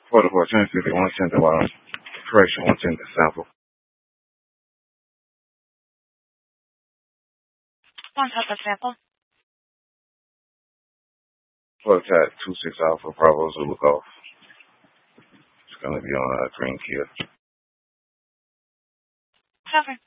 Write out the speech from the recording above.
Protocol 1050, 110 correction, 110 sample. One type of sample. Prototype 26 Alpha Bravo Zulu Golf. It's going to be on Green Kia. Cover.